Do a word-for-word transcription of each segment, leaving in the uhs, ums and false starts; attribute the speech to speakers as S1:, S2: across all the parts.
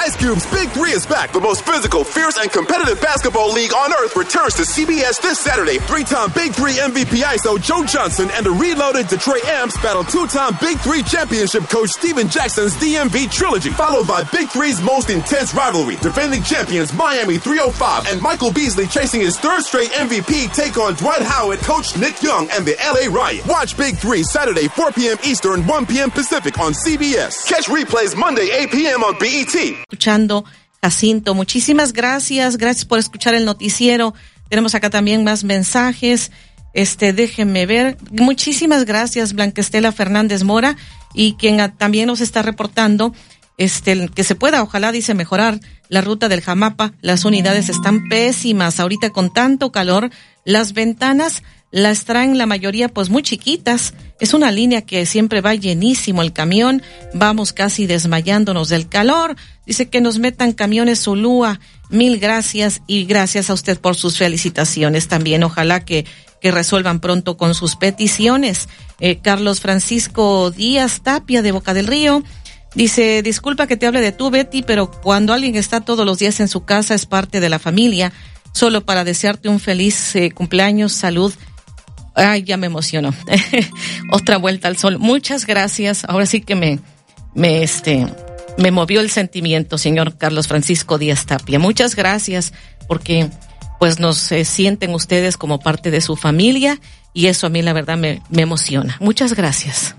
S1: Ice Cube's Big Three is back. The most physical, fierce, and competitive basketball league on earth returns to C B S this Saturday. Three-time Big Three M V P I S O Joe Johnson and the reloaded Detroit Amps battle two-time Big Three championship coach Steven Jackson's D M V trilogy, followed by Big Three's most intense rivalry. Defending champions Miami three oh five and Michael Beasley chasing his third straight M V P take on Dwight Howard, coach Nick Young, and the L A Riot. Watch Big Three Saturday four p.m. Eastern, one p.m. Pacific on C B S. Catch replays Monday eight p.m. on B E T.
S2: Escuchando Jacinto, muchísimas gracias, gracias por escuchar el noticiero. Tenemos acá también más mensajes. Este, déjenme ver. Muchísimas gracias, Blanca Estela Fernández Mora, y quien a, también nos está reportando este que se pueda, ojalá, dice, mejorar la ruta del Jamapa. Las unidades están pésimas ahorita con tanto calor. Las ventanas las traen la mayoría pues muy chiquitas. Es una línea que siempre va llenísimo el camión. Vamos casi desmayándonos del calor. Dice que nos metan camiones Zulúa. Mil gracias, y gracias a usted por sus felicitaciones también. Ojalá que, que resuelvan pronto con sus peticiones. Eh, Carlos Francisco Díaz Tapia de Boca del Río dice: disculpa que te hable de tú, Betty, pero cuando alguien está todos los días en su casa es parte de la familia. Solo para desearte un feliz eh, cumpleaños, salud. Ay, ya me emocionó. Otra vuelta al sol. Muchas gracias. Ahora sí que me, me, este, me movió el sentimiento, señor Carlos Francisco Díaz Tapia. Muchas gracias, porque pues nos eh, sienten ustedes como parte de su familia, y eso a mí la verdad me, me emociona. Muchas gracias.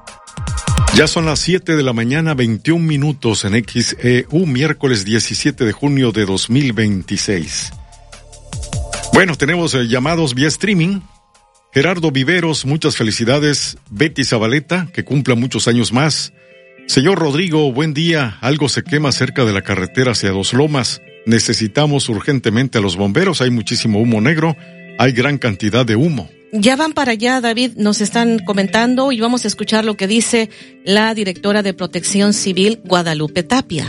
S3: Ya son las siete de la mañana, veintiún minutos en X E U, miércoles diecisiete de junio de dos mil veintiséis. Bueno, tenemos eh, llamados vía streaming. Gerardo Viveros, muchas felicidades. Betty Zabaleta, que cumpla muchos años más. Señor Rodrigo, buen día. Algo se quema cerca de la carretera hacia Dos Lomas. Necesitamos urgentemente a los bomberos. Hay muchísimo humo negro. Hay gran cantidad de humo.
S2: Ya van para allá, David, nos están comentando, y vamos a escuchar lo que dice la directora de Protección Civil, Guadalupe Tapia.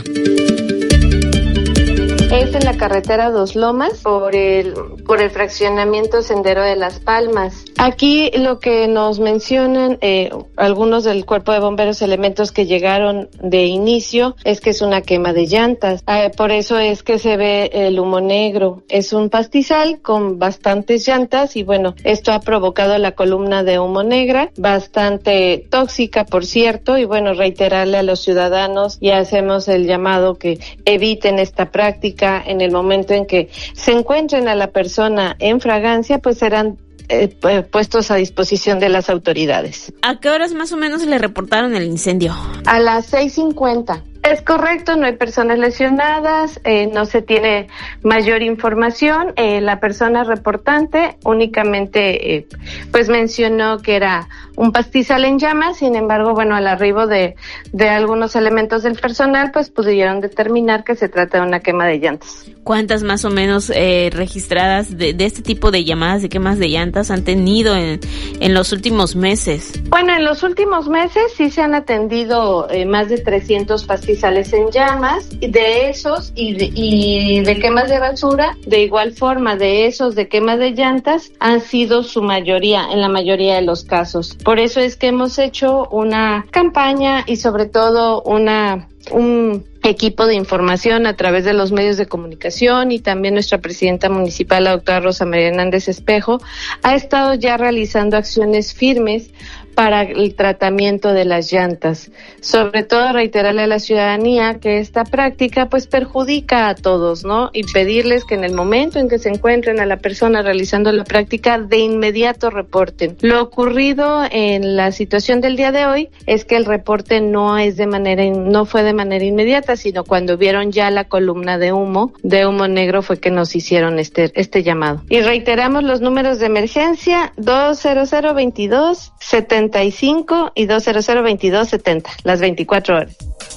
S4: Es en la carretera Dos Lomas, por el por el fraccionamiento Sendero de Las Palmas. Aquí lo que nos mencionan eh, algunos del cuerpo de bomberos, elementos que llegaron de inicio, es que es una quema de llantas. Eh, por eso es que se ve el humo negro. Es un pastizal con bastantes llantas, y bueno, esto ha provocado la columna de humo negra, bastante tóxica, por cierto, y bueno, reiterarle a los ciudadanos, y hacemos el llamado que eviten esta práctica. En el momento en que se encuentren a la persona en fragancia, pues serán eh, puestos a disposición de las autoridades.
S5: ¿A qué horas más o menos le reportaron el incendio?
S4: A las seis cincuenta. Es correcto, no hay personas lesionadas, eh, no se tiene mayor información. Eh, la persona reportante únicamente eh, pues mencionó que era un pastizal en llamas. Sin embargo, bueno, al arribo de, de algunos elementos del personal, pues pudieron determinar que se trata de una quema de llantas.
S5: ¿Cuántas más o menos eh, registradas de, de este tipo de llamadas de quemas de llantas han tenido en, en los últimos meses?
S4: Bueno, en los últimos meses sí se han atendido eh, más de trescientos pastizales en llamas, y de esos y de, y de quemas de basura, de igual forma de esos de quemas de llantas, han sido su mayoría, en la mayoría de los casos. Por eso es que hemos hecho una campaña y sobre todo una un equipo de información a través de los medios de comunicación, y también nuestra presidenta municipal, la doctora Rosa María Hernández Espejo, ha estado ya realizando acciones firmes para el tratamiento de las llantas. Sobre todo reiterarle a la ciudadanía que esta práctica pues perjudica a todos, ¿no? Y pedirles que en el momento en que se encuentren a la persona realizando la práctica, de inmediato reporten. Lo ocurrido en la situación del día de hoy es que el reporte no es de manera, no fue de manera inmediata, sino cuando vieron ya la columna de humo, de humo negro, fue que nos hicieron este, este llamado. Y reiteramos los números de emergencia: dos cero cero veintidós setenta y cinco y dos cero cero veintidós setenta, las veinticuatro horas.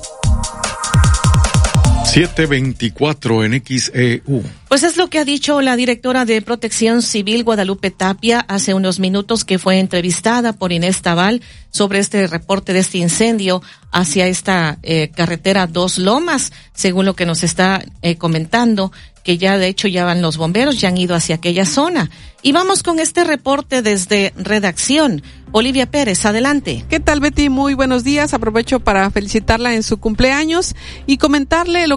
S3: siete veinticuatro en X E U.
S2: Pues es lo que ha dicho la directora de Protección Civil, Guadalupe Tapia, hace unos minutos, que fue entrevistada por Inés Tabal sobre este reporte de este incendio hacia esta eh, carretera Dos Lomas, según lo que nos está eh, comentando, que ya de hecho ya van los bomberos, ya han ido hacia aquella zona. Y vamos con este reporte desde redacción. Olivia Pérez, adelante.
S6: ¿Qué tal, Betty? Muy buenos días. Aprovecho para felicitarla en su cumpleaños y comentarle lo